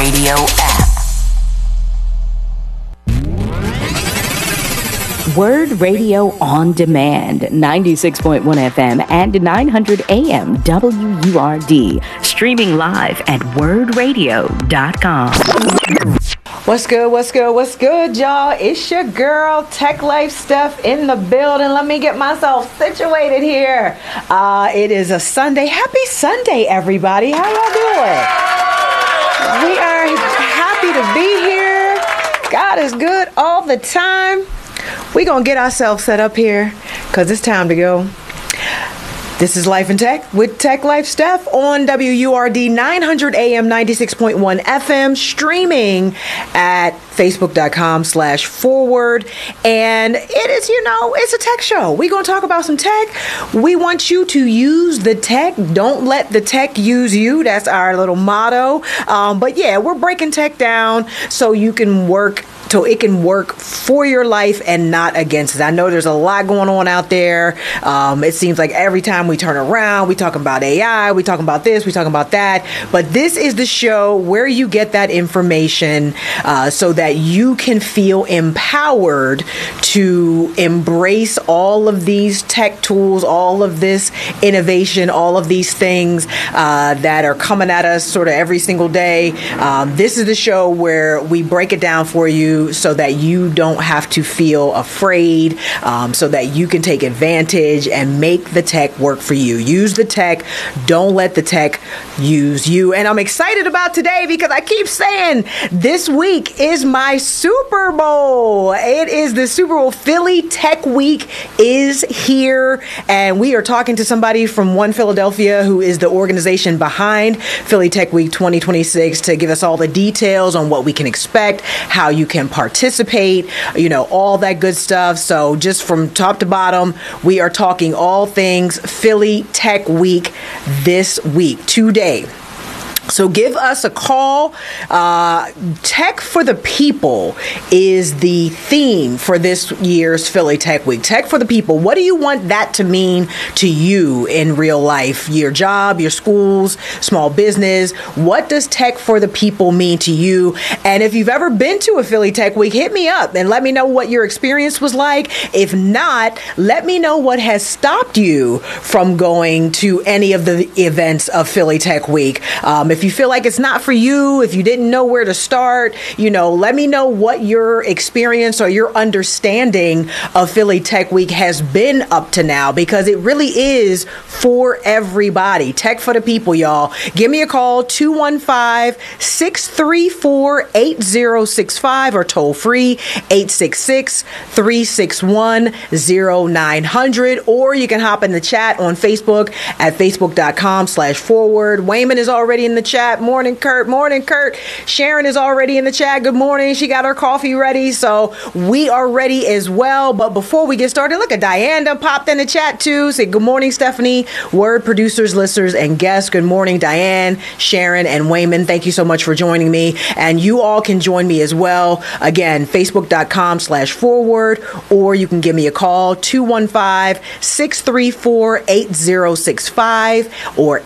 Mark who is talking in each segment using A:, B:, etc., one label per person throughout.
A: Radio app.
B: Word Radio on Demand, 96.1 FM and 900 AM WURD. Streaming live at wordradio.com.
C: What's good, y'all? It's your girl, Tech Life Steph, in the building. Let me get myself situated here. It is a Sunday. Happy Sunday, everybody. How y'all doing? We are happy to be here. God is good all the time. We're going to get ourselves set up here because it's time to go. This is Life in Tech with Tech Life Steph on WURD 900 AM 96.1 FM, streaming at facebook.com/forward. And it is, it's a tech show. We're going to talk about some tech. We want you to use the tech. Don't let the tech use you. That's our little motto. But yeah, we're breaking tech down so it can work for your life and not against it. I know there's a lot going on out there. It seems like every time we turn around, we talk about AI, we talk about this, we talk about that. But this is the show where you get that information so that you can feel empowered to embrace all of these tech tools, all of this innovation, all of these things that are coming at us sort of every single day. This is the show where we break it down for you so that you don't have to feel afraid, so that you can take advantage and make the tech work for you. Use the tech. Don't let the tech use you. And I'm excited about today because I keep saying this week is my Super Bowl. It is the Super Bowl. Philly Tech Week is here. And we are talking to somebody from One Philadelphia, who is the organization behind Philly Tech Week 2026, to give us all the details on what we can expect, how you can participate, all that good stuff. So just from top to bottom, we are talking all things Philly Tech Week this week, today. So give us a call. Tech for the People is the theme for this year's Philly Tech Week. Tech for the People. What do you want that to mean to you in real life? Your job, your schools, small business. What does Tech for the People mean to you? And if you've ever been to a Philly Tech Week, hit me up and let me know what your experience was like. If not, let me know what has stopped you from going to any of the events of Philly Tech Week. If you feel like it's not for you, if you didn't know where to start, let me know what your experience or your understanding of Philly Tech Week has been up to now, because it really is for everybody. Tech for the people, y'all. Give me a call, 215-634-8065, or toll free 866-361-0900, or you can hop in the chat on Facebook at facebook.com/forward. Wayman is already in the chat. Morning, Kurt. Morning, Kurt. Sharon is already in the chat. Good morning. She got her coffee ready, so we are ready as well. But before we get started, look at Diane done popped in the chat too. Say good morning, Stephanie. Word producers, listeners, and guests. Good morning, Diane, Sharon, and Wayman. Thank you so much for joining me. And you all can join me as well. Again, facebook.com/forward, or you can give me a call, 215-634-8065 or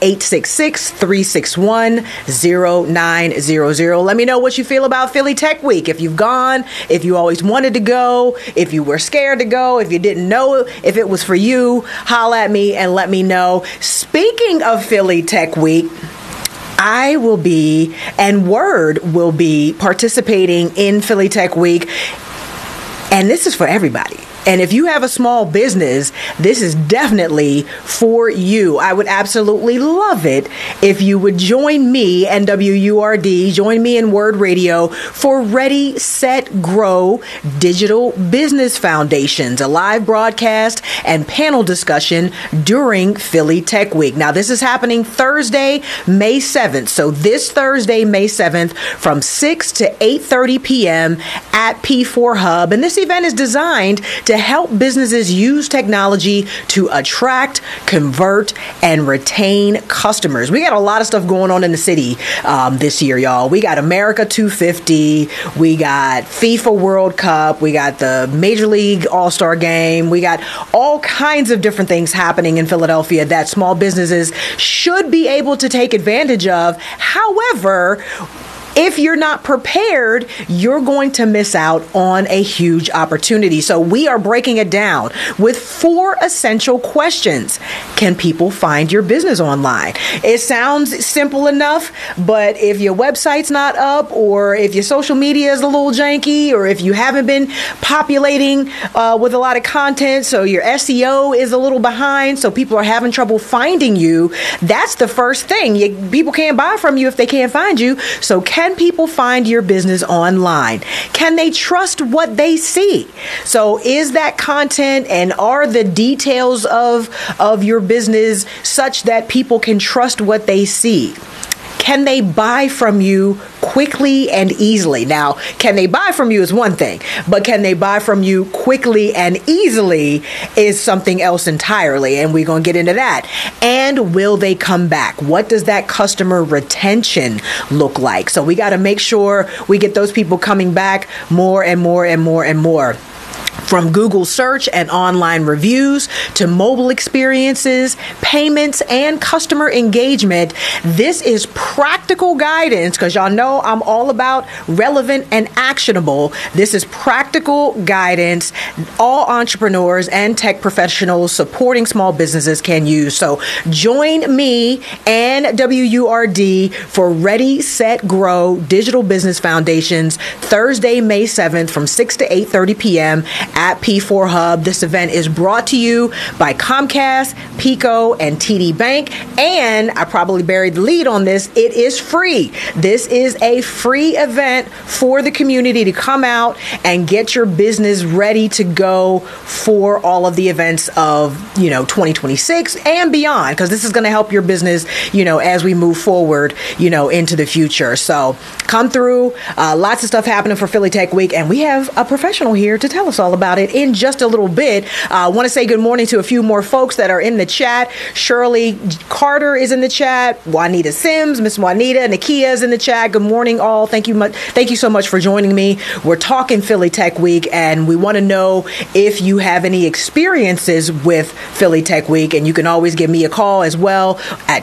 C: 866-361-0900. Let me know what you feel about Philly Tech Week. If you've gone, if you always wanted to go, if you were scared to go, if you didn't know if it was for you, holla at me and let me know. Speaking of Philly Tech Week, I will be, and Word will be, participating in Philly Tech Week. And this is for everybody. And if you have a small business, this is definitely for you. I would absolutely love it if you would join me and WURD, join me in Word Radio for Ready, Set, Grow Digital Business Foundations, a live broadcast and panel discussion during Philly Tech Week. Now, this is happening Thursday, May 7th. So this Thursday, May 7th, from 6 to 8:30 p.m. at P4 Hub. And this event is designed to help businesses use technology to attract, convert, and retain customers. We got a lot of stuff going on in the city this year, y'all. We got America 250. We got FIFA World Cup. We got the Major League All-Star Game. We got all kinds of different things happening in Philadelphia that small businesses should be able to take advantage of. However, If you're not prepared, you're going to miss out on a huge opportunity. So we are breaking it down with 4 essential questions. Can people find your business online? It sounds simple enough, but if your website's not up, or if your social media is a little janky, or if you haven't been populating with a lot of content, so your SEO is a little behind, so people are having trouble finding you, that's the first thing. People can't buy from you if they can't find you. So can people find your business online? Can they trust what they see? So is that content and are the details of your business such that people can trust what they see? Can they buy from you quickly and easily? Now, can they buy from you is one thing, but can they buy from you quickly and easily is something else entirely, and we're going to get into that. And will they come back? What does that customer retention look like? So we got to make sure we get those people coming back more and more and more and more. From Google search and online reviews to mobile experiences, payments, and customer engagement, this is practical guidance, because y'all know I'm all about relevant and actionable. This is practical guidance all entrepreneurs and tech professionals supporting small businesses can use. So join me and WURD for Ready, Set, Grow Digital Business Foundations Thursday, May 7th from 6 to 8:30 p.m. at P4 Hub. This event is brought to you by Comcast, Pico, and TD Bank. And I probably buried the lead on this. It is free. This is a free event for the community to come out and get your business ready to go for all of the events of, 2026 and beyond, because this is going to help your business, as we move forward, into the future. So come through. Lots of stuff happening for Philly Tech Week, and we have a professional here to tell us all about it in just a little bit. I want to say good morning to a few more folks that are in the chat. Shirley Carter is in the chat. Juanita Sims, Miss Juanita, Nakia is in the chat. Good morning, all. Thank you so much for joining me. We're talking Philly Tech Week, and we want to know if you have any experiences with Philly Tech Week, and you can always give me a call as well at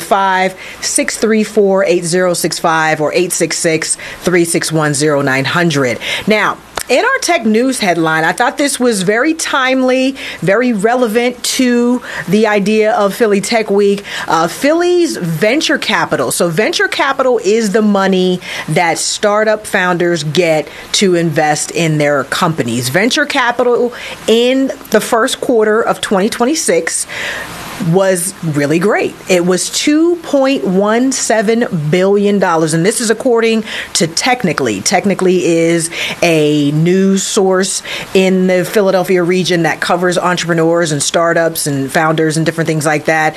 C: 215-634-8065 or 866-361-0900. Now, in our tech news headline, I thought this was very timely, very relevant to the idea of Philly Tech Week. Philly's venture capital. So venture capital is the money that startup founders get to invest in their companies. Venture capital in the first quarter of 2026 was really great. It was $2.17 billion. And this is according to Technically. Technically is a news source in the Philadelphia region that covers entrepreneurs and startups and founders and different things like that.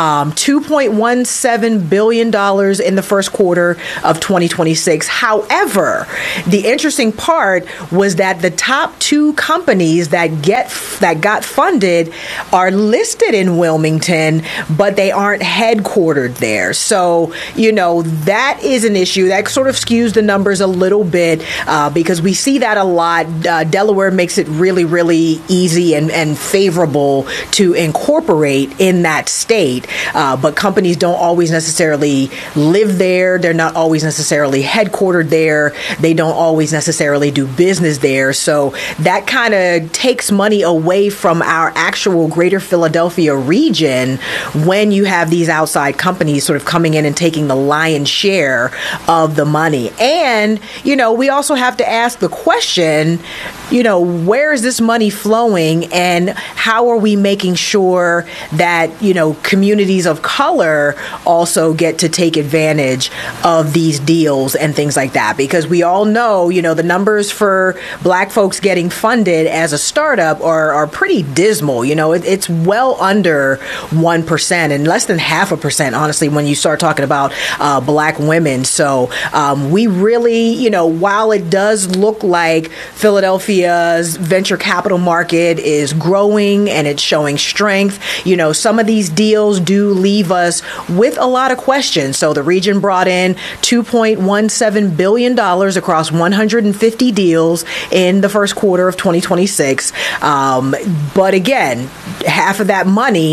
C: $2.17 billion in the first quarter of 2026. However, the interesting part was that the top 2 companies that got funded are listed in Wilmington, but they aren't headquartered there. So, that is an issue that sort of skews the numbers a little bit because we see that a lot. Delaware makes it really, really easy and favorable to incorporate in that state, but companies don't always necessarily live there. They're not always necessarily headquartered there. They don't always necessarily do business there. So that kind of takes money away from our actual greater Philadelphia region when you have these outside companies sort of coming in and taking the lion's share of the money. And, we also have to ask the question, where is this money flowing, and how are we making sure that, communities of color also get to take advantage of these deals and things like that? Because we all know, the numbers for Black folks getting funded as a startup are pretty dismal. It's well under 1% and less than 0.5%, honestly, when you start talking about Black women. So we really, while it does look like Philadelphia's venture capital market is growing and it's showing strength, some of these deals do leave us with a lot of questions. So the region brought in $2.17 billion across 150 deals in the first quarter of 2026. But again, half of that money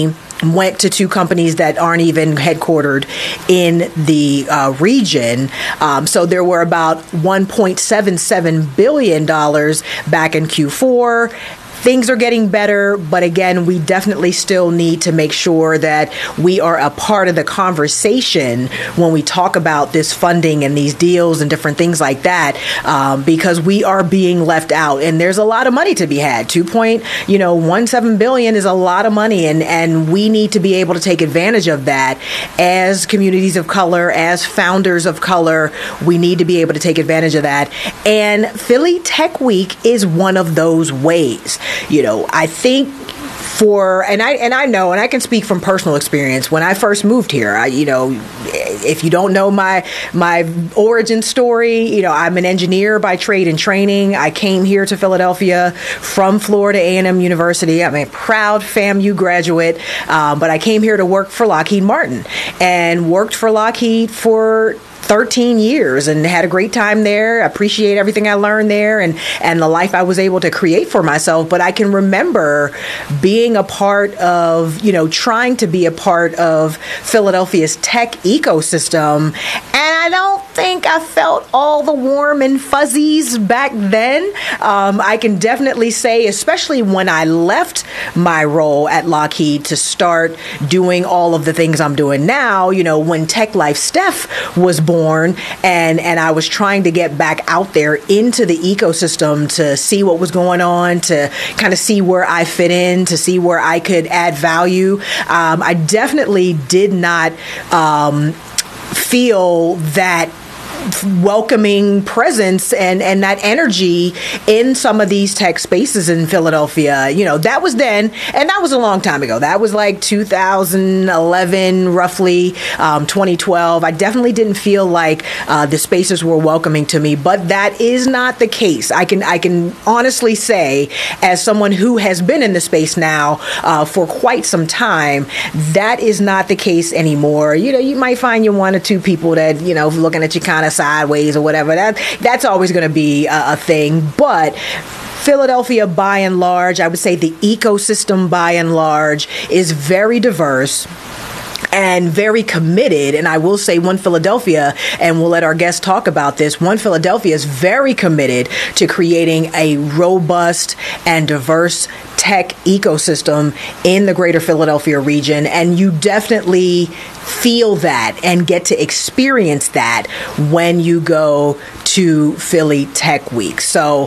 C: went to two companies that aren't even headquartered in the region. So there were about $1.77 billion back in Q4. Things are getting better, but again, we definitely still need to make sure that we are a part of the conversation when we talk about this funding and these deals and different things like that, because we are being left out. And there's a lot of money to be had. $2.17 billion is a lot of money, and we need to be able to take advantage of that as communities of color, as founders of color. We need to be able to take advantage of that. And Philly Tech Week is one of those ways. I think and I know, and I can speak from personal experience. When I first moved here, if you don't know my origin story, I'm an engineer by trade and training. I came here to Philadelphia from Florida A&M University. I'm a proud FAMU graduate, but I came here to work for Lockheed Martin and worked for Lockheed for 13 years and had a great time there. I appreciate everything I learned there and the life I was able to create for myself. But I can remember being a part of, trying to be a part of Philadelphia's tech ecosystem. And I don't think I felt all the warm and fuzzies back then. I can definitely say, especially when I left my role at Lockheed to start doing all of the things I'm doing now, when Tech Life Steph was born and I was trying to get back out there into the ecosystem to see what was going on, to kind of see where I fit in, to see where I could add value. I definitely did not feel that welcoming presence and that energy in some of these tech spaces in Philadelphia. That was then, and that was a long time ago. That was like 2011, roughly 2012. I definitely didn't feel like the spaces were welcoming to me, but that is not the case. I can honestly say, as someone who has been in the space now for quite some time, that is not the case anymore. You might find your one or two people that, looking at you kind of sideways or whatever. That's always going to be a thing. But Philadelphia, by and large, I would say the ecosystem by and large is very diverse and very committed. And I will say One Philadelphia, and we'll let our guests talk about this, One Philadelphia is very committed to creating a robust and diverse tech ecosystem in the greater Philadelphia region. And you definitely feel that and get to experience that when you go to Philly Tech Week. So,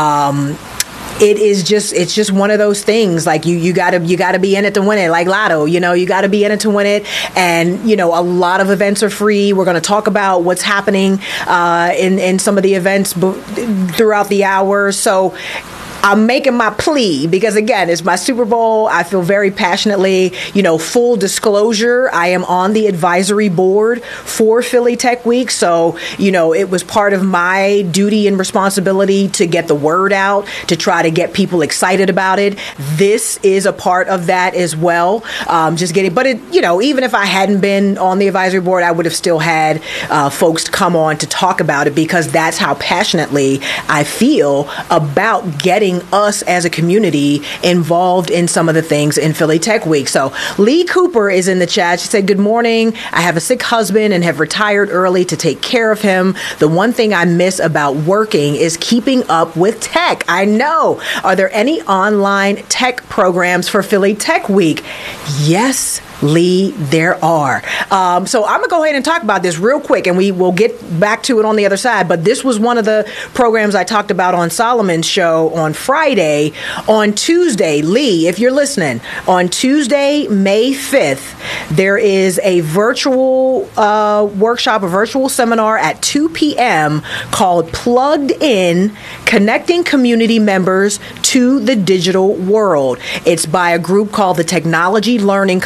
C: it's just one of those things. Like you gotta be in it to win it. Like Lotto, you gotta be in it to win it. And a lot of events are free. We're going to talk about what's happening in some of the events throughout the hour. So I'm making my plea because, again, it's my Super Bowl. I feel very passionately, full disclosure. I am on the advisory board for Philly Tech Week. So, it was part of my duty and responsibility to get the word out, to try to get people excited about it. This is a part of that as well. But even if I hadn't been on the advisory board, I would have still had folks come on to talk about it because that's how passionately I feel about getting us as a community involved in some of the things in Philly Tech Week. So Lee Cooper is in the chat. She said, "Good morning. I have a sick husband and have retired early to take care of him. The one thing I miss about working is keeping up with tech." I know. Are there any online tech programs for Philly Tech Week? Yes, Lee, there are. So I'm going to go ahead and talk about this real quick, and we will get back to it on the other side. But this was one of the programs I talked about on Solomon's show on Friday. On Tuesday, Lee, if you're listening, on Tuesday, May 5th, there is a virtual workshop, a virtual seminar at 2 p.m. called Plugged In, Connecting Community Members to the Digital World. It's by a group called the Technology Learning Collaborative.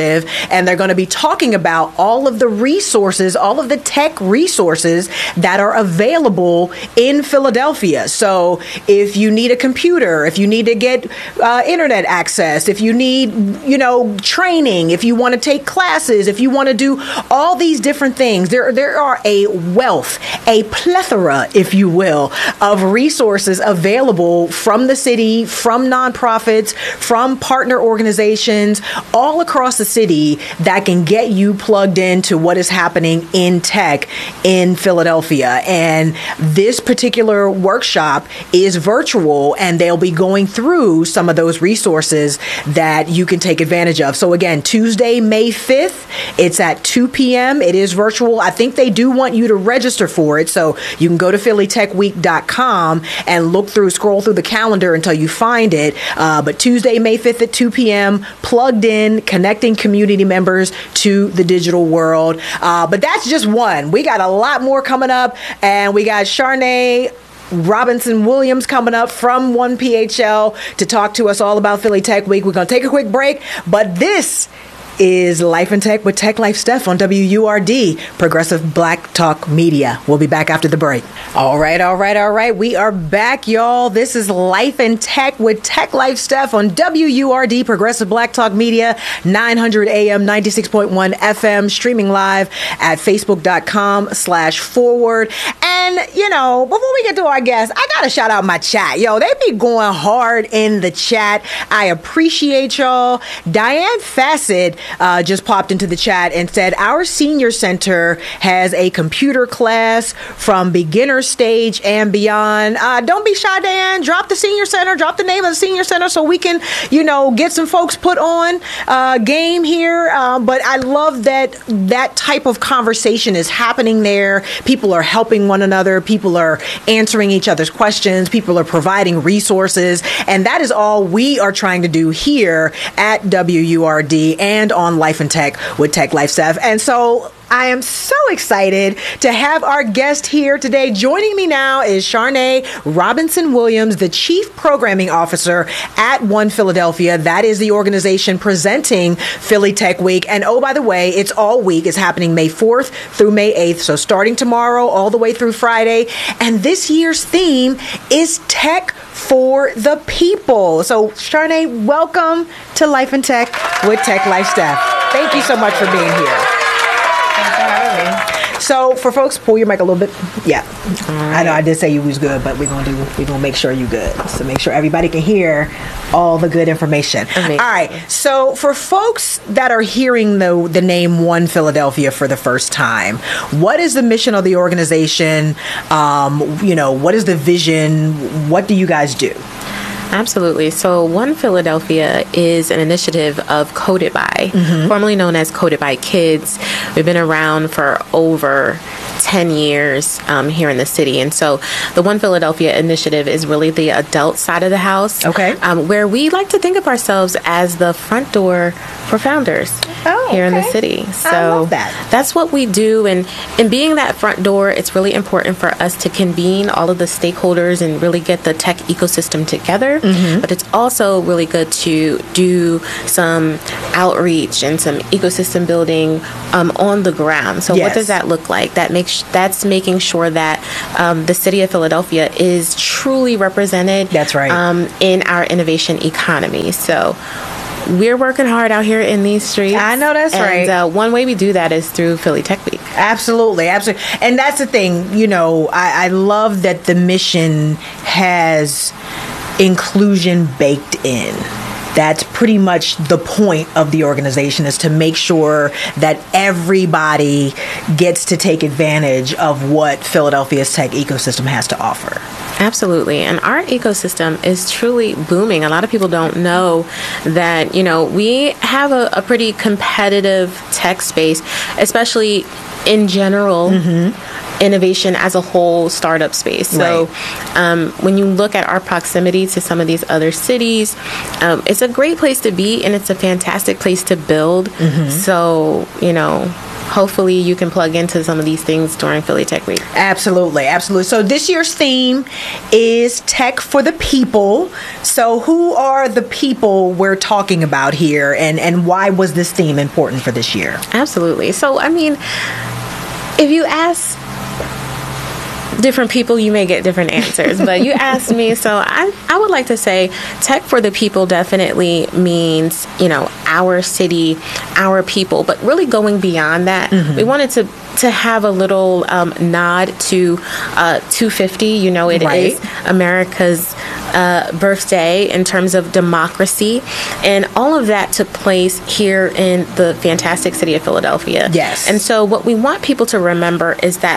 C: collaborative, and they're going to be talking about all of the resources, all of the tech resources that are available in Philadelphia. So if you need a computer, if you need to get internet access, if you need, training, if you want to take classes, if you want to do all these different things, there are a wealth, a plethora, if you will, of resources available from the city, from nonprofits, from partner organizations all across the city that can get you plugged into what is happening in tech in Philadelphia. And this particular workshop is virtual, and they'll be going through some of those resources that you can take advantage of. So again, Tuesday, May 5th, it's at 2 p.m. It is virtual. I think they do want you to register for it. So you can go to phillytechweek.com and scroll through the calendar until you find it. But Tuesday, May 5th at 2 p.m., plugged in, connecting community members to the digital world. But that's just one. We got a lot more coming up, and we got Sharnae Robinson Williams coming up from 1PHL to talk to us all about Philly Tech Week. We're going to take a quick break, but this is Life in Tech with Tech Life Steph on WURD, Progressive Black Talk Media. We'll be back after the break. All right. We are back, y'all. This is Life in Tech with Tech Life Steph on WURD, Progressive Black Talk Media, 900 AM, 96.1 FM, streaming live at facebook.com/forward. And, before we get to our guests, I got to shout out my chat. Yo, they be going hard in the chat. I appreciate y'all. Diane Fassett just popped into the chat and said, our senior center has a computer class from beginner stage and beyond. Don't be shy, Diane. Drop the senior center, drop the name of the senior center so we can, get some folks put on game here. But I love that type of conversation is happening there. People are helping one another. People are answering each other's questions. People are providing resources. And that is all we are trying to do here at WURD and on Life in Tech with Tech Life Steph. And so I am so excited to have our guest here today. Joining me now is Sharnae Robinson Williams, the Chief Programming Officer at One Philadelphia. That is the organization presenting Philly Tech Week. And oh, by the way, it's all week. It's happening May 4th through May 8th. So starting tomorrow all the way through Friday. And this year's theme is Tech for the People. So Sharnae, welcome to Life in Tech with Tech Life Steph. Thank you so much for being here. So for folks, pull your mic a little bit. Yeah, right. I know I did say you was good, but we're gonna make sure you good. So make sure everybody can hear all the good information. Amazing. All right. So for folks that are hearing the name One Philadelphia for the first time, what is the mission of the organization? What is the vision? What do you guys do?
A: Absolutely. So One Philadelphia is an initiative of Coded By, formerly known as Coded By Kids. We've been around for over 10 years here in the city. And so the One Philadelphia initiative is really the adult side of the house. Okay. Where we like to think of ourselves as the front door for founders here in the city. So I love that. That's what we do. And in being that front door, it's really important for us to convene all of the stakeholders and really get the tech ecosystem together. But it's also really good to do some outreach and some ecosystem building on the ground. So what does that look like? That's making sure that the city of Philadelphia is truly represented. That's right. In our innovation economy. So we're working hard out here in these streets. I know that's right. And one way we do that is through Philly Tech Week.
C: Absolutely. And that's the thing, I love that the mission has inclusion baked in. That's pretty much the point of the organization, is to make sure that everybody gets to take advantage of what Philadelphia's tech ecosystem has to offer.
A: Absolutely. And our ecosystem is truly booming. A lot of people don't know that, we have a pretty competitive tech space, especially in general. Innovation as a whole, startup space. So when you look at our proximity to some of these other cities, it's a great place to be, and it's a fantastic place to build. So, hopefully you can plug into some of these things during Philly Tech Week.
C: Absolutely, absolutely. So this year's theme is Tech for the People. So who are the people we're talking about here, and why was this theme important for this year?
A: Absolutely. So, I mean, if you ask different people, you may get different answers, but you asked me, so I would like to say Tech for the People definitely means, our city, our people, but really going beyond that. We wanted to have a little nod to 250. It is America's birthday in terms of democracy, and all of that took place here in the fantastic city of Philadelphia.
C: Yes.
A: And so what we want people to remember is that,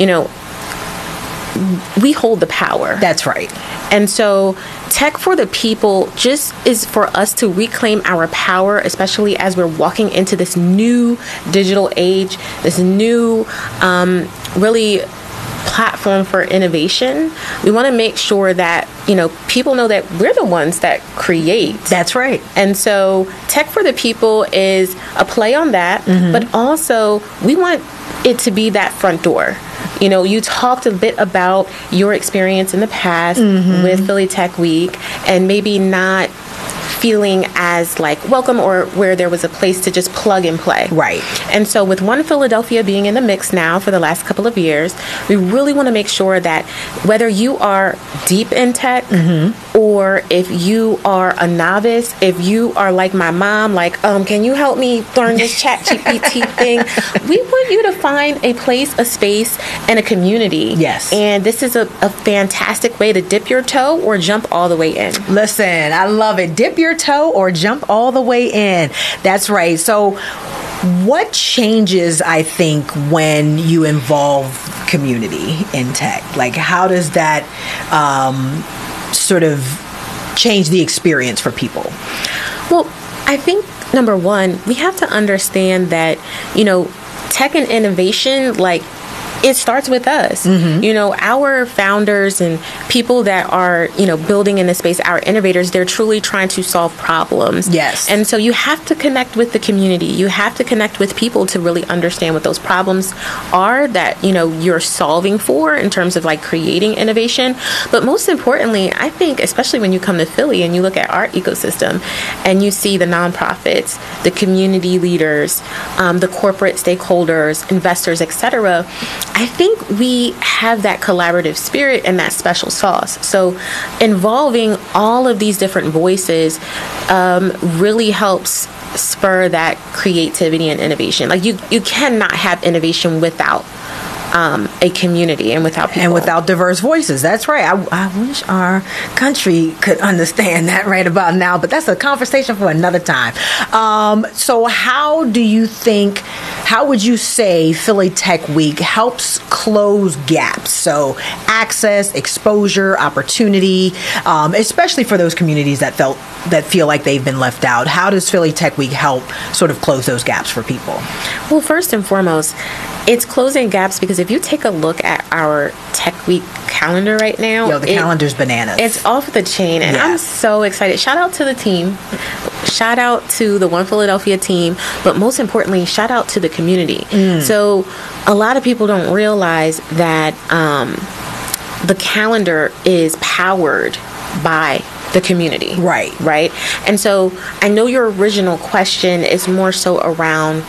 A: we hold the power.
C: That's right.
A: And so Tech for the People just is for us to reclaim our power, especially as we're walking into this new digital age, this new really platform for innovation. We want to make sure that, people know that we're the ones that create.
C: That's right.
A: And so Tech for the People is a play on that, but also we want it to be that front door. You talked a bit about your experience in the past with Philly Tech Week, and maybe not feeling as welcome, or where there was a place to just plug and play.
C: Right.
A: And so with One Philadelphia being in the mix now for the last couple of years, we really want to make sure that whether you are deep in tech or if you are a novice, if you are like my mom, can you help me learn this ChatGPT thing? We want you to find a place, a space, and a community.
C: Yes.
A: And this is a fantastic way to dip your toe or jump all the way in.
C: Listen, I love it. Dip your toe or jump all the way in. That's right. So what changes, I think, when you involve community in tech? How does that sort of change the experience for people?
A: Well, I think, number one, we have to understand that, tech and innovation, it starts with us. Our founders and people that are, building in this space, our innovators, they're truly trying to solve problems.
C: Yes.
A: And so you have to connect with the community. You have to connect with people to really understand what those problems are that, you're solving for in terms of creating innovation. But most importantly, I think, especially when you come to Philly and you look at our ecosystem and you see the nonprofits, the community leaders, the corporate stakeholders, investors, etc., I think we have that collaborative spirit and that special sauce. So involving all of these different voices really helps spur that creativity and innovation. You cannot have innovation without a community and without people.
C: And without diverse voices. That's right. I wish our country could understand that right about now, but that's a conversation for another time. So how would you say Philly Tech Week helps close gaps? So access, exposure, opportunity, especially for those communities that feel like they've been left out. How does Philly Tech Week help sort of close those gaps for people?
A: Well, first and foremost, it's closing gaps because if you take a look at our Tech Week calendar right now,
C: the calendar's bananas.
A: It's off the chain, and I'm so excited. Shout out to the team. Shout out to the One Philadelphia team, but most importantly, shout out to the community. So a lot of people don't realize that the calendar is powered by the community. Right. And so I know your original question is more so around,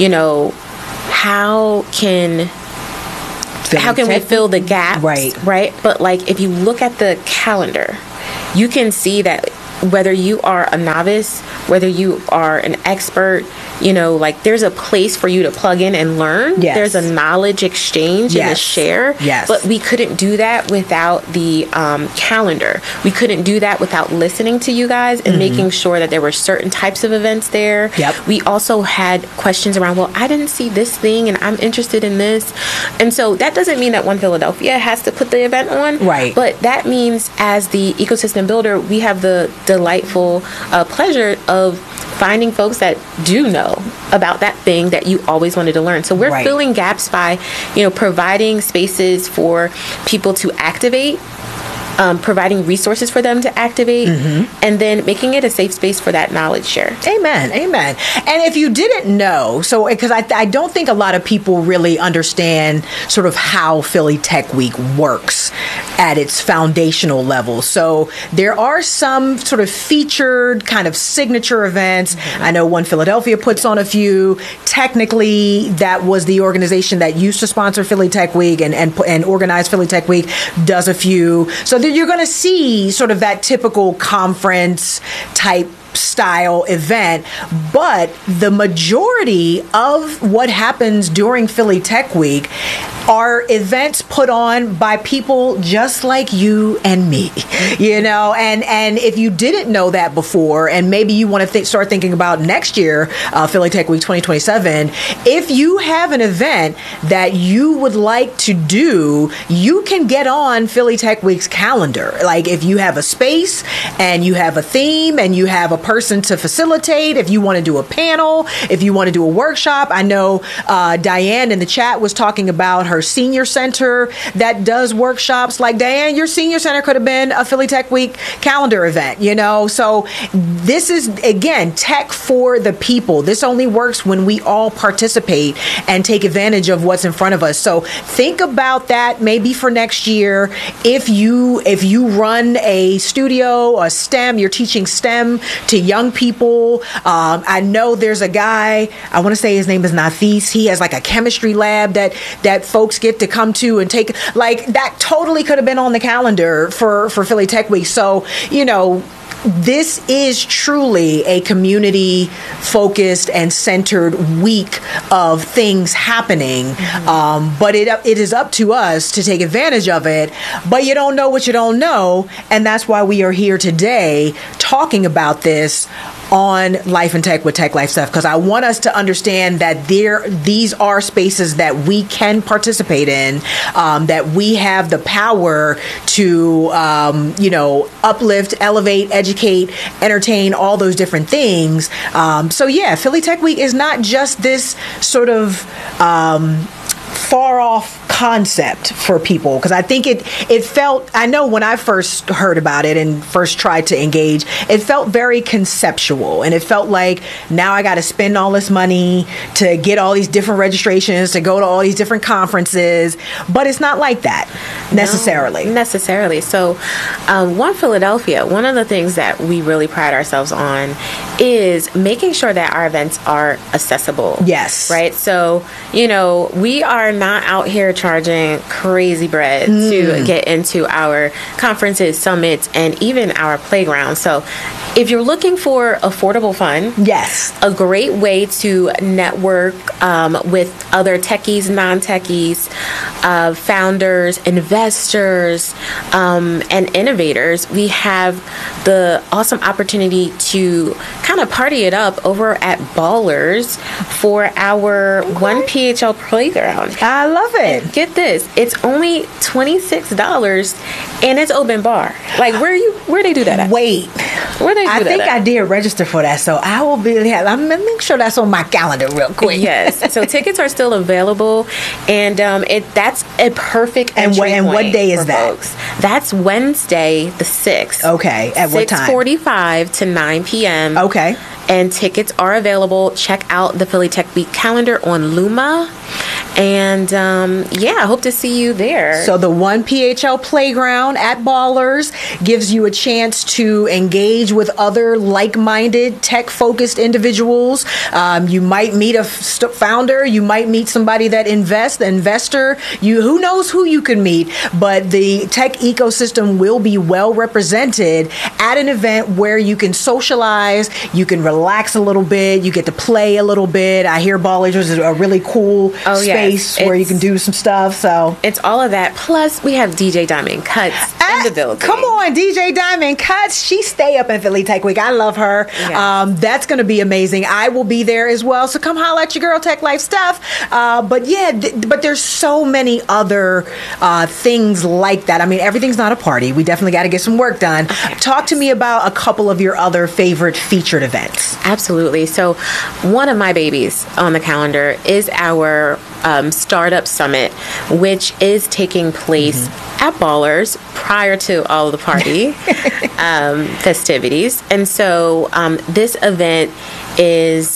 A: how can we fill the gaps? Right. But if you look at the calendar, you can see that whether you are a novice, whether you are an expert, there's a place for you to plug in and learn.
C: Yes.
A: There's a knowledge exchange and a share.
C: Yes.
A: But we couldn't do that without the calendar. We couldn't do that without listening to you guys and making sure that there were certain types of events there.
C: Yep.
A: We also had questions around, well, I didn't see this thing and I'm interested in this. And so that doesn't mean that One Philadelphia has to put the event on.
C: Right.
A: But that means as the ecosystem builder, we have the delightful pleasure of finding folks that do know about that thing that you always wanted to learn. So we're filling gaps by, providing spaces for people to activate providing resources for them to activate, and then making it a safe space for that knowledge share.
C: Amen. And if you didn't know, so because I don't think a lot of people really understand sort of how Philly Tech Week works at its foundational level. So there are some sort of featured kind of signature events. I know One Philadelphia puts on a few. Technically, that was the organization that used to sponsor Philly Tech Week and organize Philly Tech Week, does a few. So that you're going to see sort of that typical conference type style event, but the majority of what happens during Philly Tech Week are events put on by people just like you and me, and if you didn't know that before, and maybe you want to start thinking about next year, Philly Tech Week 2027, if you have an event that you would like to do, you can get on Philly Tech Week's calendar. Like if you have a space and you have a theme and you have a person to facilitate, if you want to do a panel, if you want to do a workshop. I know Diane in the chat was talking about her senior center that does workshops. Like, Diane, your senior center could have been a Philly Tech Week calendar event, So this is, again, tech for the people. This only works when we all participate and take advantage of what's in front of us. So think about that maybe for next year. If you run a studio, a STEM, you're teaching STEM to young people. I know there's a guy, I want to say his name is Nafis. He has like a chemistry lab that folks get to come to and take. Like, that totally could have been on the calendar for Philly Tech Week. So, this is truly a community-focused and centered week of things happening, but it is up to us to take advantage of it. But you don't know what you don't know, and that's why we are here today talking about this on Life and Tech with Tech Life Stuff, because I want us to understand that these are spaces that we can participate in, that we have the power to, uplift, elevate, educate, entertain, all those different things. Philly Tech Week is not just this sort of far off concept for people, because I think it felt, I know when I first heard about it and first tried to engage, it felt very conceptual, and it felt like now I got to spend all this money to get all these different registrations, to go to all these different conferences, but it's not like that necessarily.
A: So One Philadelphia, one of the things that we really pride ourselves on is making sure that our events are accessible.
C: Yes.
A: Right? So, we are not out here charging crazy bread to get into our conferences, summits, and even our playground. So if you're looking for affordable fun,
C: yes, a
A: great way to network with other techies, non-techies, founders, investors, and innovators, we have the awesome opportunity to kind of party it up over at Ballers for our One PHL playground.
C: I love it.
A: And get this, it's only $26 and it's open bar. Like, where they do that at?
C: Wait,
A: where they do
C: I
A: that
C: think
A: at?
C: I did register for that, so I will be. I'm gonna make sure that's on my calendar real quick.
A: Yes, so tickets are still available, and that's a perfect entry
C: and what
A: point
C: day is
A: for
C: that?
A: folks. That's Wednesday the 6th.
C: Okay, at what time?
A: 6:45 to 9 p.m.
C: Okay.
A: And tickets are available. Check out the Philly Tech Week calendar on Luma. And I hope to see you there.
C: So the One PHL Playground at Ballers gives you a chance to engage with other like-minded, tech-focused individuals. You might meet a founder. You might meet somebody that investor. Who knows who you can meet? But the tech ecosystem will be well represented at an event where you can socialize, you can relax a little bit, you get to play a little bit. I hear Ballers is a really cool space where you can do some stuff. So
A: it's all of that. Plus, we have DJ Diamond Cuts in the building.
C: Come on, DJ Diamond Cuts. She stay up in Philly Tech Week. I love her. Yes. That's going to be amazing. I will be there as well. So come holla at your girl, Tech Life Stuff. But there's so many other things like that. I mean, everything's not a party. We definitely got to get some work done. Okay. Talk to me about a couple of your other favorite featured events.
A: Absolutely. So one of my babies on the calendar is our Startup Summit, which is taking place at Ballers prior to all of the party festivities. And so this event is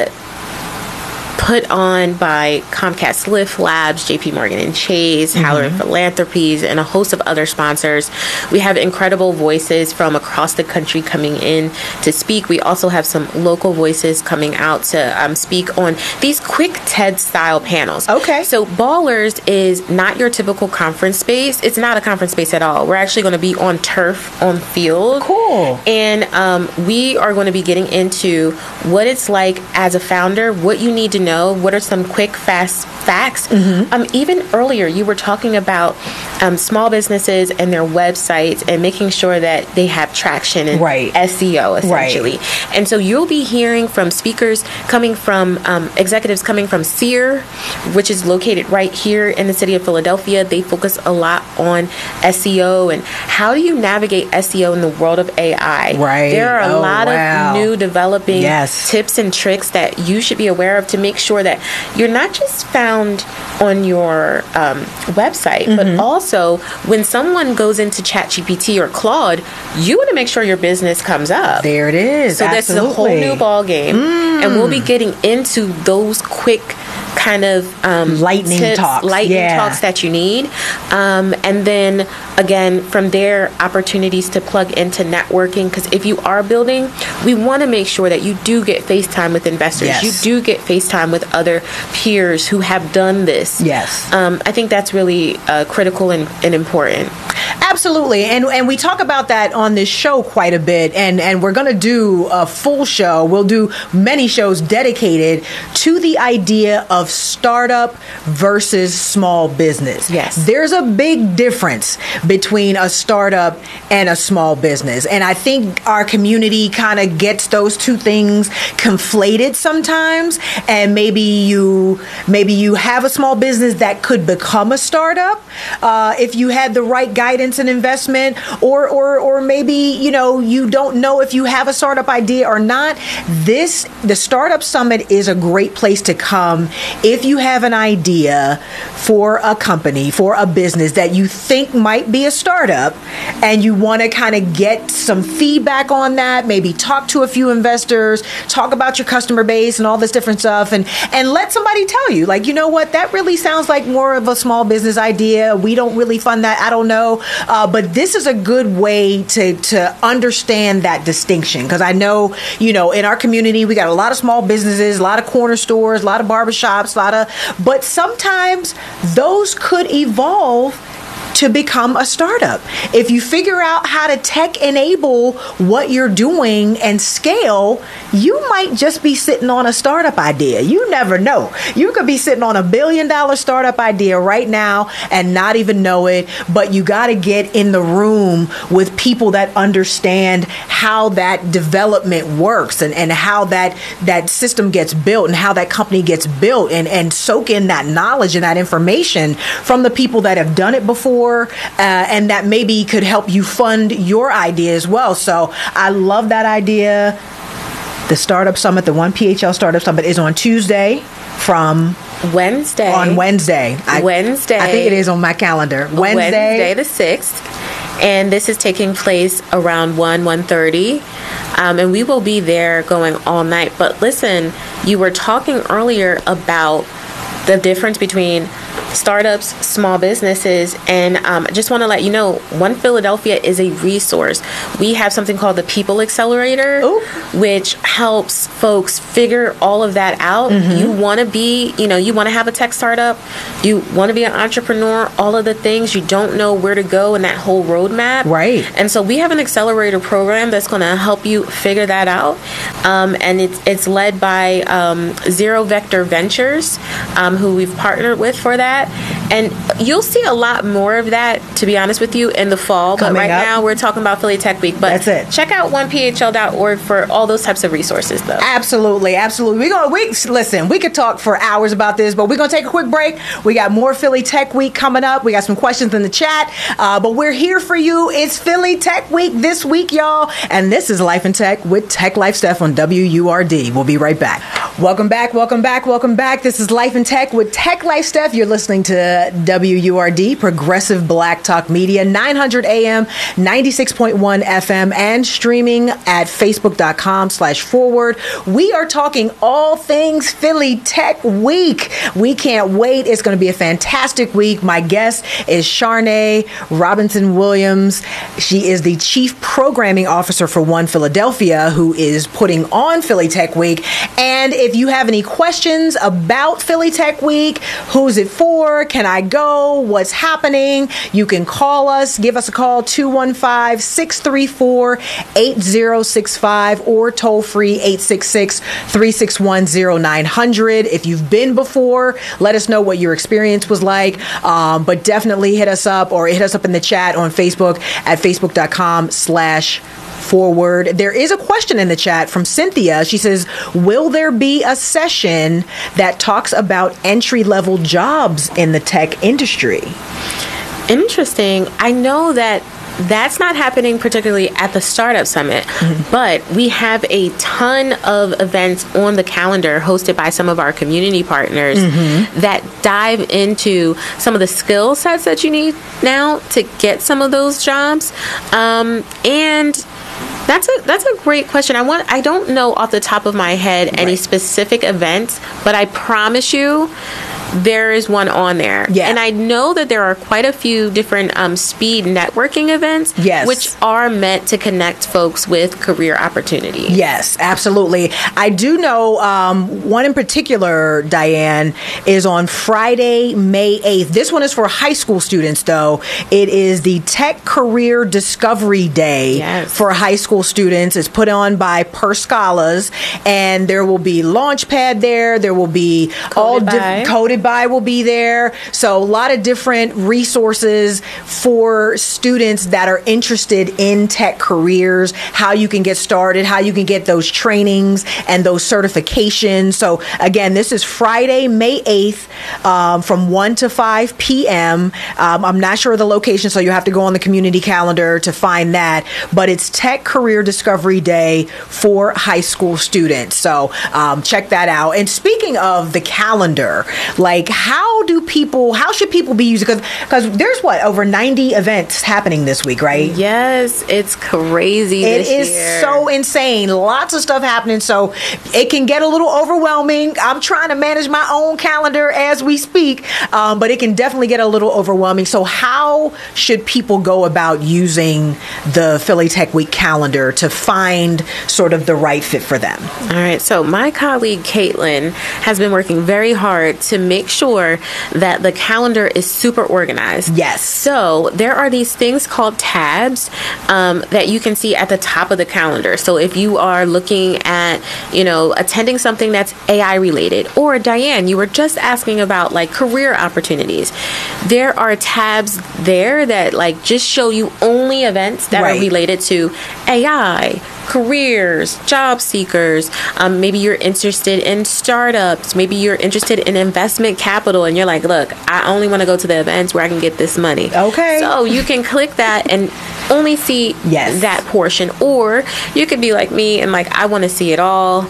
A: put on by Comcast Lyft Labs, JP Morgan and Chase, Halloran Philanthropies, and a host of other sponsors. We have incredible voices from across the country coming in to speak. We also have some local voices coming out to speak on these quick TED-style panels.
C: Okay.
A: So Ballers is not your typical conference space. It's not a conference space at all. We're actually going to be on turf, on field.
C: Cool.
A: And we are going to be getting into what it's like as a founder, what you need to know, what are some quick, fast facts. Even earlier, you were talking about small businesses and their websites and making sure that they have traction in SEO, essentially. Right. And so you'll be hearing from speakers coming from executives coming from Seer, which is located right here in the city of Philadelphia. They focus a lot on SEO and how do you navigate SEO in the world of AI.
C: Right.
A: There are a lot of new developing tips and tricks that you should be aware of to make sure that you're not just found on your website, but also when someone goes into ChatGPT or Claude, you want to make sure your business comes up.
C: There it is.
A: So that's a whole new ball game, and we'll be getting into those quick kind of
C: lightning talks
A: that you need, and then again from there opportunities to plug into networking, because if you are building, we want to make sure that you do get FaceTime with investors. You do get FaceTime with other peers who have done this. I think that's really critical and important.
C: Absolutely. And we talk about that on this show quite a bit, and we're going to do a full show. We'll do many shows dedicated to the idea of startup versus small business. There's a big difference between a startup and a small business, and I think our community kind of gets those two things conflated sometimes. And maybe you have a small business that could become a startup if you had the right guidance and investment, or maybe you don't know if you have a startup idea or not. The Startup Summit is a great place to come if you have an idea for a company, for a business that you think might be a startup, and you want to kind of get some feedback on that, maybe talk to a few investors, talk about your customer base and all this different stuff, and let somebody tell you, like, you know what, that really sounds like more of a small business idea. We don't really fund that. I don't know. But this is a good way to understand that distinction, because I know, in our community, we got a lot of small businesses, a lot of corner stores, a lot of barbershops, but sometimes those could evolve to become a startup. If you figure out how to tech enable what you're doing and scale, you might just be sitting on a startup idea. You never know. You could be sitting on $1 billion startup idea right now and not even know it, but you got to get in the room with people that understand how that development works and how that system gets built and how that company gets built, and soak in that knowledge and that information from the people that have done it before, and that maybe could help you fund your idea as well. So I love that idea. The Startup Summit, the 1PHL Startup Summit, is on Tuesday from
A: Wednesday.
C: On Wednesday.
A: Wednesday.
C: I think it is on my calendar.
A: Wednesday the 6th. And this is taking place around 1:30. And we will be there going all night. But listen, you were talking earlier about the difference between startups, small businesses, and I just want to let you know, One Philadelphia is a resource. We have something called the People Accelerator, which helps folks figure all of that out. You want to be, you want to have a tech startup, you want to be an entrepreneur, all of the things, you don't know where to go in that whole roadmap.
C: Right.
A: And so we have an accelerator program that's going to help you figure that out. And it's led by Zero Vector Ventures, who we've partnered with for that. And you'll see a lot more of that, to be honest with you, in the fall. But right now, we're talking about Philly Tech Week. But
C: that's it.
A: Check out 1phl.org for all those types of resources, though.
C: Absolutely. Listen, we could talk for hours about this, but we're going to take a quick break. We got more Philly Tech Week coming up. We got some questions in the chat, but we're here for you. It's Philly Tech Week this week, y'all. And this is Life in Tech with Tech Life Steph on WURD. We'll be right back. Welcome back. This is Life in Tech with Tech Life Steph. You're listening to WURD, Progressive Black Talk Media, 900 AM, 96.1 FM, and streaming at facebook.com/forward. We are talking all things Philly Tech Week. We can't wait. It's going to be a fantastic week. My guest is Sharnae Robinson Williams. She is the Chief Programming Officer for One Philadelphia, who is putting on Philly Tech Week. And if you have any questions about Philly Tech Week, who's it for? Can I go? What's happening? You can call us. Give us a call, 215-634-8065 or toll free 866-361-0900. If you've been before, let us know what your experience was like. But definitely hit us up or hit us up in the chat on Facebook at facebook.com/forward. There is a question in the chat from Cynthia. She says, will there be a session that talks about entry-level jobs in the tech industry?
A: Interesting. I know that that's not happening particularly at the Startup Summit, but we have a ton of events on the calendar hosted by some of our community partners that dive into some of the skill sets that you need now to get some of those jobs. And that's a great question. I don't know off the top of my head any specific events, but I promise you there is one on there.
C: Yeah.
A: And I know that there are quite a few different speed networking events, which are meant to connect folks with career opportunities.
C: Yes, absolutely. I do know one in particular, Diane, is on Friday, May 8th. This one is for high school students, though. It is the Tech Career Discovery Day for high school students. It's put on by Per Scholars, and there will be Launchpad there. There will be Coded by will be there. So a lot of different resources for students that are interested in tech careers, how you can get started, how you can get those trainings and those certifications. So again, this is Friday, May 8th from 1 to 5 p.m. I'm not sure of the location, so you have to go on the community calendar to find that. But it's Tech Career Discovery Day for high school students. So check that out. And speaking of the calendar, like how should people be using, because there's over 90 events happening this week, right?
A: Yes, it's crazy.
C: It is so insane. Lots of stuff happening, so it can get a little overwhelming. I'm trying to manage my own calendar as we speak, but it can definitely get a little overwhelming. So how should people go about using the Philly Tech Week calendar to find sort of the right fit for them?
A: All right, so my colleague Caitlin has been working very hard to make sure that the calendar is super organized.
C: Yes.
A: So there are these things called tabs that you can see at the top of the calendar. So if you are looking at, attending something that's AI related, or Diane, you were just asking about like career opportunities, there are tabs there that like just show you only events that are related to AI, careers, job seekers. Maybe you're interested in startups. Maybe you're interested in investment capital, and you're like, look, I only want to go to the events where I can get this money.
C: Okay.
A: So you can click that and only see that portion. Or you could be like me and like, I want to see it all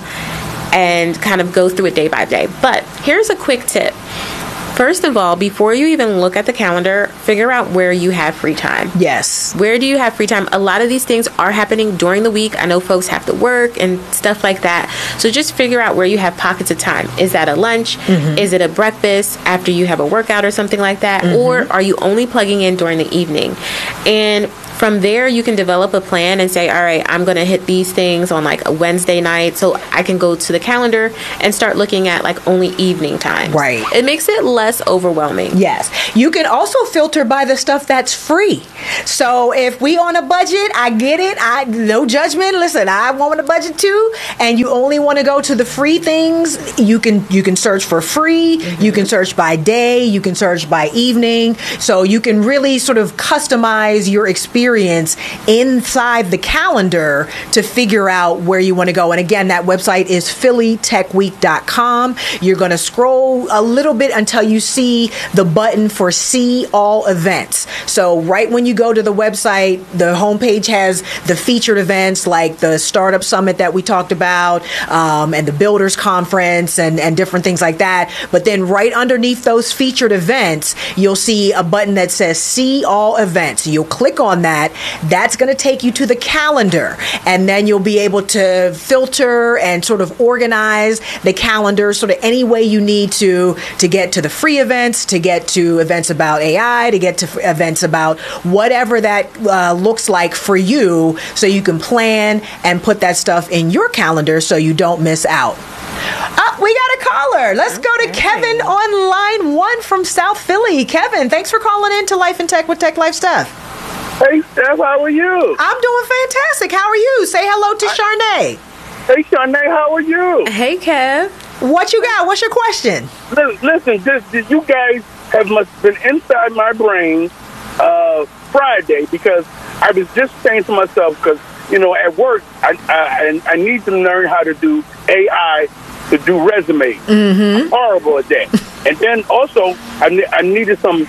A: and kind of go through it day by day. But here's a quick tip. First of all, before you even look at the calendar, figure out where you have free time.
C: Yes.
A: Where do you have free time? A lot of these things are happening during the week. I know folks have to work and stuff like that. So just figure out where you have pockets of time. Is that a lunch? Is it a breakfast after you have a workout or something like that? Or are you only plugging in during the evening? And from there, you can develop a plan and say, all right, I'm going to hit these things on like a Wednesday night, so I can go to the calendar and start looking at like only evening time.
C: Right.
A: It makes it less overwhelming.
C: Yes. You can also filter by the stuff that's free. So if we on a budget, I get it. No judgment. Listen, I want a budget too. And you only want to go to the free things. You can search for free. You can search by day. You can search by evening. So you can really sort of customize your experience experience inside the calendar to figure out where you want to go. And again, that website is phillytechweek.com. You're going to scroll a little bit until you see the button for see all events. So right when you go to the website, the homepage has the featured events like the Startup Summit that we talked about, and the Builders Conference and different things like that. But then right underneath those featured events, you'll see a button that says see all events. You'll click on that. That's going to take you to the calendar, and then you'll be able to filter and sort of organize the calendar sort of any way you need to get to the free events, to get to events about AI, to get to events about whatever that looks like for you, so you can plan and put that stuff in your calendar so you don't miss out. We got a caller. Let's go to Kevin on line 1 from South Philly. Kevin, thanks for calling in to Life and Tech with Tech Life Steph.
D: Hey, Steph, how are you?
C: I'm doing fantastic. How are you? Say hello to Sharnae.
D: Hey, Sharnae, how are you?
A: Hey, Kev.
C: What you got? What's your question?
D: Listen, you guys have must been inside my brain Friday, because I was just saying to myself, because, at work, I need to learn how to do AI to do resumes. I'm horrible at that. And then also, I needed some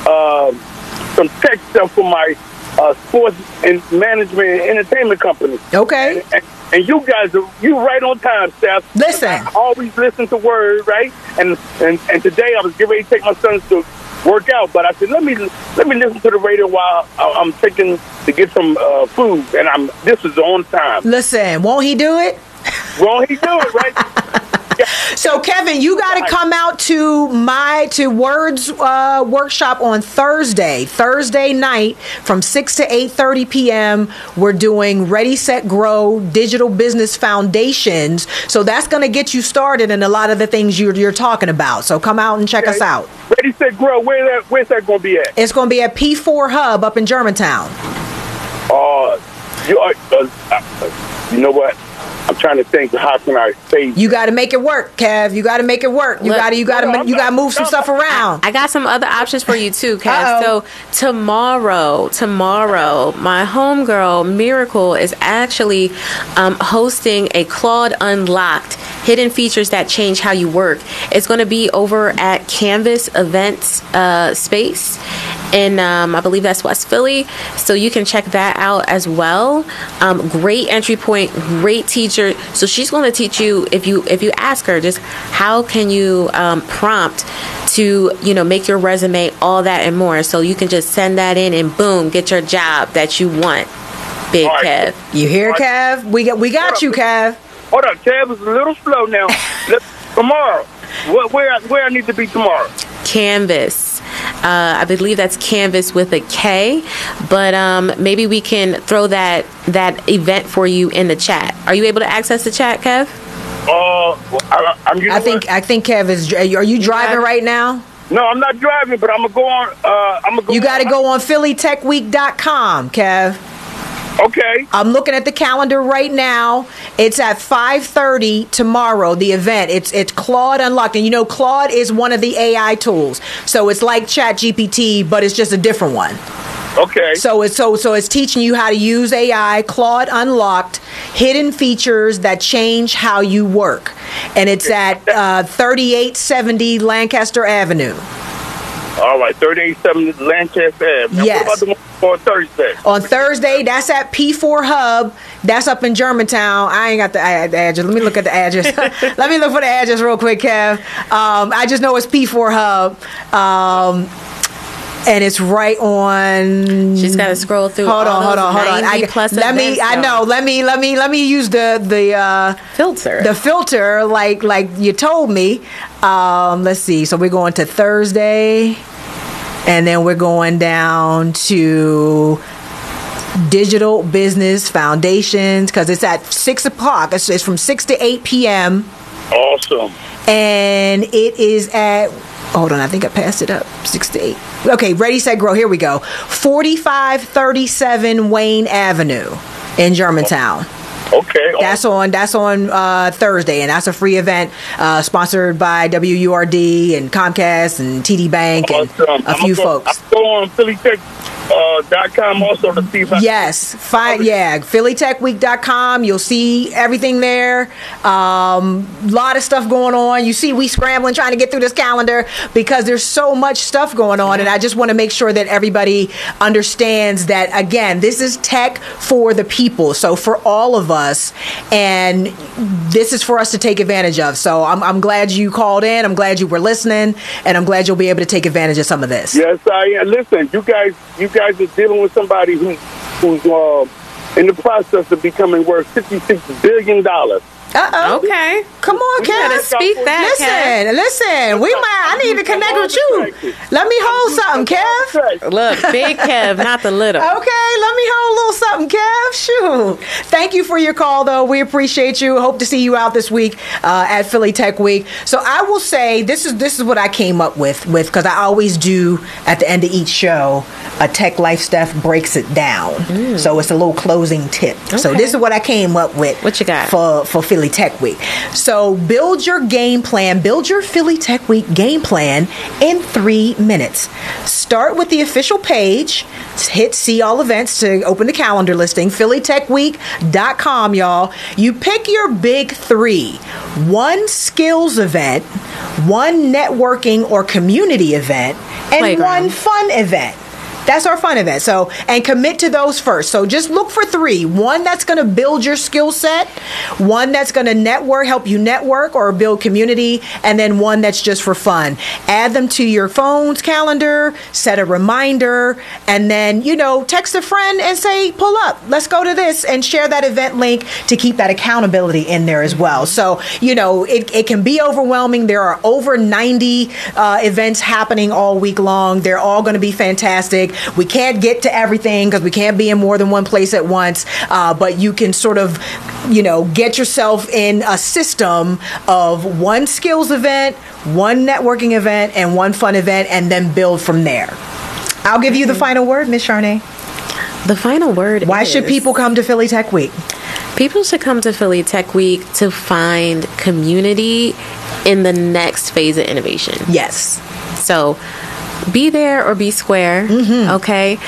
D: tech stuff for my sports and management and entertainment company.
C: Okay.
D: And you guys you right on time, Steph.
C: Listen.
D: I always listen to Word, right? And today I was getting ready to take my sons to work out, but I said let me listen to the radio while I'm taking to get some food, and this is on time.
C: Listen, won't he do it?
D: Won't he do it, right?
C: So, Kevin, you got to come out to Word's workshop on Thursday night from 6 to 8:30 p.m. We're doing Ready, Set, Grow Digital Business Foundations. So that's going to get you started in a lot of the things you're talking about. So come out and check us out.
D: Ready, Set, Grow. Where's that going to be at?
C: It's going to be at P4 Hub up in Germantown.
D: You know what? I'm trying to think, how can I say?
C: You got to make it work, Kev. You got to make it work. You got to move some stuff around.
A: I got some other options for you too, Kev. So tomorrow, my homegirl Miracle is actually hosting a Claude Unlocked Hidden Features That Change How You Work. It's going to be over at Canvas Events Space in I believe that's West Philly. So you can check that out as well. Great entry point, great teacher. So she's going to teach you, if you ask her, just how can you prompt to make your resume, all that and more. So you can just send that in and boom, get your job that you want. Big Kev.
C: You hear, Kev? We got you, Kev.
D: Hold up, Kev is a little slow now. Tomorrow, where I need to be tomorrow?
A: Canvas. I believe that's Canvas with a K, but maybe we can throw that event for you in the chat. Are you able to access the chat, Kev?
C: I think Kev is. Are you driving right now?
D: No, I'm not driving, but I'm gonna go on.
C: You got to go on phillytechweek.com, Kev.
D: Okay.
C: I'm looking at the calendar right now. It's at 5:30 tomorrow, the event. It's Claude Unlocked. And Claude is one of the AI tools. So it's like ChatGPT, but it's just a different one.
D: Okay.
C: So it's teaching you how to use AI, Claude Unlocked, hidden features that change how you work. And it's at 3870 Lancaster Avenue.
D: All right, 3870 Lancaster Avenue.
C: Yes.
D: What about the one for Thursday?
C: On Thursday, that's at P4 Hub. That's up in Germantown. I ain't got the address. Let me look at the address. Let me look for the address real quick, Kev. I just know it's P4 Hub. And it's right on.
A: She's got to scroll through.
C: Hold on. Let me use the
A: filter.
C: The filter, like you told me. Let's see. So we're going to Thursday, and then we're going down to Digital Business Foundations because it's at 6 o'clock. It's from 6 to 8 p.m.
D: Awesome.
C: And it is at. Hold on, I think I passed it up. 6 to 8. Okay, Ready, Set, Grow. Here we go. 4537 Wayne Avenue in Germantown.
D: Okay.
C: That's on Thursday, and that's a free event sponsored by WURD and Comcast and TD Bank and a few folks.
D: I'm going on PhillyTechWeek.com also to see if I
C: Yes, fine. Yeah, PhillyTechWeek.com. You'll see everything there. Lot of stuff going on. You see, we scrambling trying to get through this calendar because there's so much stuff going on, and I just want to make sure that everybody understands that. Again, this is tech for the people, so for all of us, and this is for us to take advantage of. So I'm glad you called in. I'm glad you were listening, and I'm glad you'll be able to take advantage of some of this.
D: Yes, I am. Listen, you guys are dealing with somebody who's in the process of becoming worth $56 billion.
C: Uh-oh.
A: Okay.
C: Come on,
A: You gotta
C: Kev.
A: speak that,
C: Listen. I need to connect with you. Let me hold something, Kev.
A: Look, big Kev, not the little.
C: Okay, let me hold a little something, Kev. Shoot. Thank you for your call, though. We appreciate you. Hope to see you out this week at Philly Tech Week. So I will say this is what I came up with because I always do at the end of each show a Tech Life Steph breaks it down. So it's a little closing tip. Okay. So this is what I came up with.
A: What you got
C: for Philly Tech Week? So build your game plan. Build your Philly Tech Week game plan in 3 minutes. Start with the official page. Hit see all events to open the calendar listing. PhillyTechWeek.com, y'all. You pick your big 3. 1 skills event, 1 networking or community event, and
A: Playground.
C: 1 fun event. That's our fun event. So, and commit to those first. So just look for 3. 1 that's going to build your skill set, 1 that's going to help you network or build community, and then 1 that's just for fun. Add them to your phone's calendar, set a reminder, and then, text a friend and say, pull up, let's go to this, and share that event link to keep that accountability in there as well. So, it can be overwhelming. There are over 90 events happening all week long. They're all going to be fantastic. We can't get to everything because we can't be in more than one place at once, but you can sort of, get yourself in a system of 1 skills event, 1 networking event, and 1 fun event, and then build from there. I'll give you the final word, Ms. Charnay.
A: The final word
C: Why should people come to Philly Tech Week?
A: People should come to Philly Tech Week to find community in the next phase of innovation.
C: Yes.
A: So be there or be square, okay?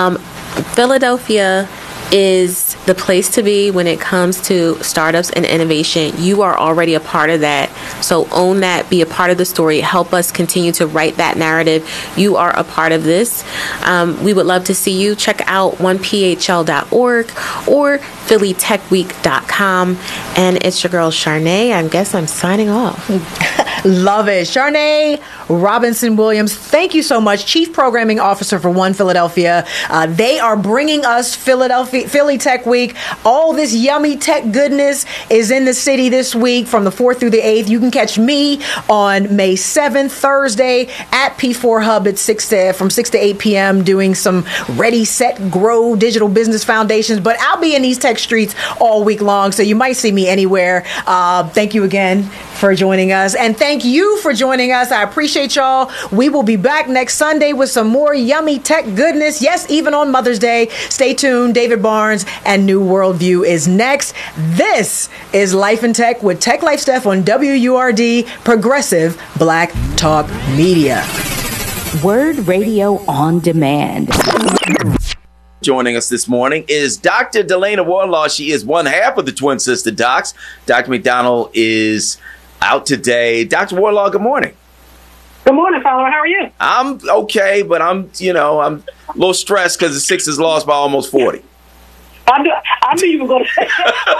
A: Philadelphia is the place to be when it comes to startups and innovation. You are already a part of that. So own that, be a part of the story, help us continue to write that narrative. You are a part of this. We would love to see you. Check out 1phl.org or PhillyTechWeek.com. And it's your girl, Charnay. I guess I'm signing off.
C: Love it. Charnay Robinson-Williams, thank you so much. Chief Programming Officer for One Philadelphia. They are bringing us Philly Tech Week. All this yummy tech goodness is in the city this week from the 4th through the 8th. You can catch me on May 7th, Thursday, at P4 Hub at from 6 to 8 p.m. doing some Ready, Set, Grow digital business foundations. But I'll be in these tech streets all week long, so you might see me anywhere. Thank you again for joining us. And thank you for joining us. I appreciate y'all. We will be back next Sunday with some more yummy tech goodness. Yes, even on Mother's Day. Stay tuned. David Barnes and New Worldview is next. This is Life in Tech with Tech Life Steph on WURD, Progressive Black Talk Media.
B: Word Radio on Demand.
E: Joining us this morning is Dr. Delana Wardlaw. She is one half of the Twin Sister Docs. Dr. McDonald is out today. Dr. Wardlaw, good morning.
F: Good morning, Fowler. How are you?
E: I'm okay, but I'm a little stressed because the Sixers lost by almost 40.
F: I knew you were going to say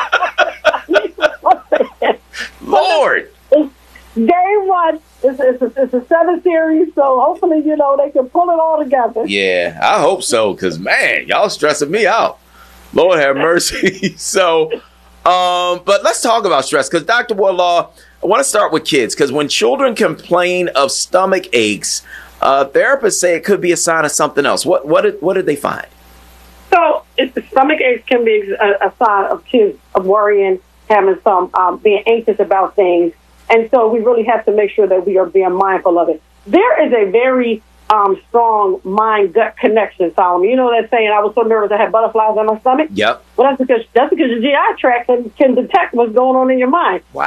F: that.
E: Lord.
F: Game 1. It's a 7 series, so hopefully, they can pull it all together.
E: Yeah, I hope so, because, man, y'all stressing me out. Lord have mercy. But let's talk about stress, because Dr. Wardlaw, I want to start with kids, because when children complain of stomach aches, therapists say it could be a sign of something else. What did they find?
F: So stomach aches can be a sign of kids of worrying, having some being anxious about things. And so we really have to make sure that we are being mindful of it. There is a very strong mind-gut connection, Solomon. You know that saying, I was so nervous I had butterflies in my stomach?
E: Yep.
F: Well, that's because your GI tract can detect what's going on in your mind.
E: Wow.